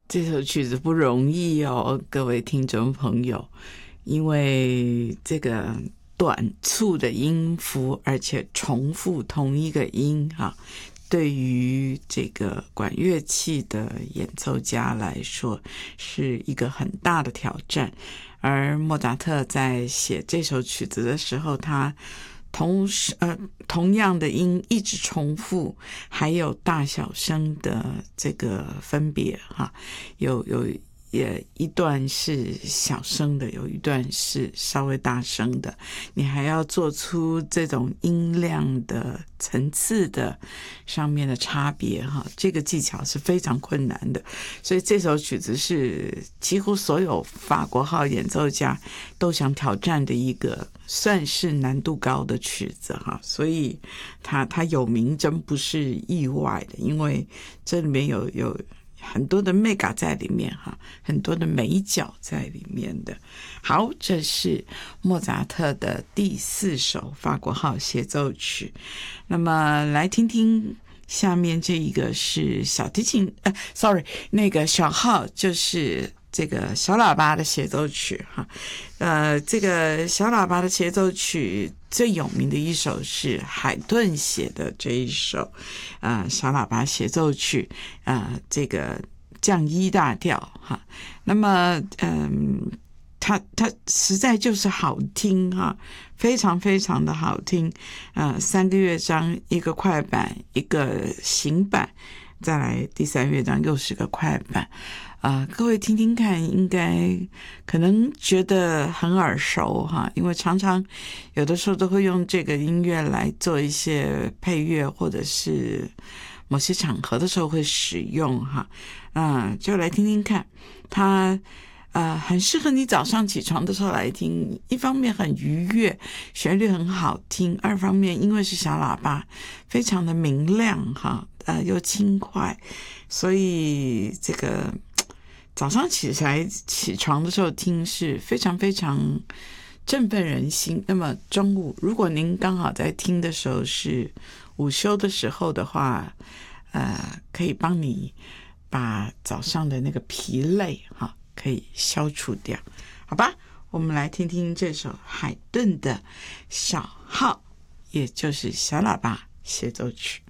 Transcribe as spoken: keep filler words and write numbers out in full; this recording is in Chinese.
这首曲子不容易哦，各位听众朋友，因为这个短促的音符，而且重复同一个音哈，对于这个管乐器的演奏家来说是一个很大的挑战。而莫扎特在写这首曲子的时候，他同时呃同样的音一直重复，还有大小声的这个分别哈，有有也一段是小声的，有一段是稍微大声的，你还要做出这种音量的层次的上面的差别哈，这个技巧是非常困难的。所以这首曲子是几乎所有法国号演奏家都想挑战的一个算是难度高的曲子哈，所以它它有名真不是意外的，因为这里面有有很多的 mega 在里面哈，很多的美角在里面的。好，这是莫扎特的第四首法国号协奏曲。那么来听听下面这一个是小提琴，呃 ，sorry， 那个小号就是这个小喇叭的协奏曲哈。呃，这个小喇叭的协奏曲最有名的一首是海顿写的这一首呃小喇叭协奏曲，呃这个降一大调哈。那么嗯它它实在就是好听哈，非常非常的好听。呃三个乐章，一个快板，一个行板，再来第三乐章又是个快板。啊、呃，各位听听看，应该可能觉得很耳熟哈，因为常常有的时候都会用这个音乐来做一些配乐，或者是某些场合的时候会使用哈。嗯、呃，就来听听看，它呃很适合你早上起床的时候来听。一方面很愉悦，旋律很好听；二方面因为是小喇叭，非常的明亮哈，呃又轻快，所以这个。早上起来起床的时候听是非常非常振奋人心。那么中午如果您刚好在听的时候是午休的时候的话，呃，可以帮你把早上的那个疲累哈可以消除掉，好吧？我们来听听这首海顿的小号，也就是小喇叭协奏曲。